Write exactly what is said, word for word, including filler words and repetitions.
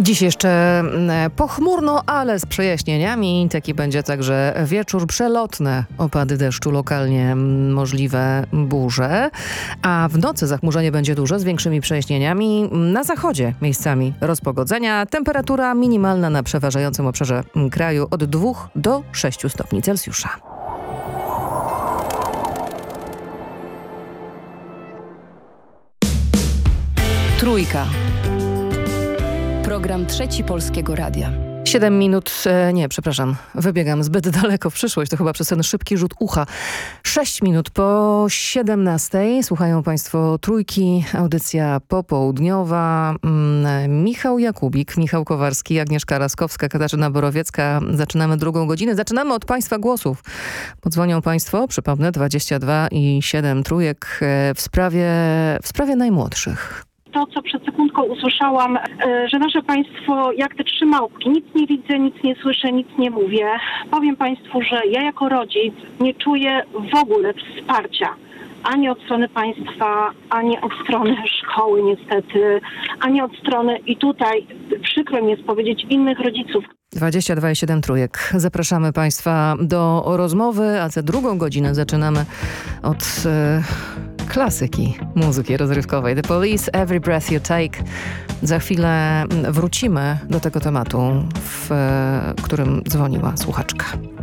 Dziś jeszcze pochmurno, ale z przejaśnieniami. Taki będzie także wieczór. Przelotne opady deszczu, lokalnie możliwe burze. A w nocy zachmurzenie będzie duże z większymi przejaśnieniami. Na zachodzie miejscami rozpogodzenia. Temperatura minimalna na przeważającym obszarze kraju od dwóch do sześciu stopni Celsjusza. Trójka. Program Trzeci Polskiego Radia. Siedem minut, e, nie, przepraszam, wybiegam zbyt daleko w przyszłość, to chyba przez ten szybki rzut ucha. Sześć minut po siedemnastej. Słuchają Państwo Trójki, audycja popołudniowa. Mm, Michał Jakubik, Michał Kowarski, Agnieszka Raskowska, Katarzyna Borowiecka. Zaczynamy drugą godzinę. Zaczynamy od Państwa głosów. Podzwonią Państwo, przypomnę, dwadzieścia dwa i siedem trójek e, w sprawie, w sprawie najmłodszych. To, co przed sekundką usłyszałam, że nasze państwo jak te trzy małpki, nic nie widzę, nic nie słyszę, nic nie mówię. Powiem państwu, że ja jako rodzic nie czuję w ogóle wsparcia ani od strony państwa, ani od strony szkoły niestety, ani od strony, i tutaj przykro mi jest powiedzieć, innych rodziców. dwadzieścia dwa i siedem trójek. Zapraszamy Państwa do rozmowy, a tę drugą godzinę zaczynamy od e, klasyki muzyki rozrywkowej. The Police, Every Breath You Take. Za chwilę wrócimy do tego tematu, w e, którym dzwoniła słuchaczka.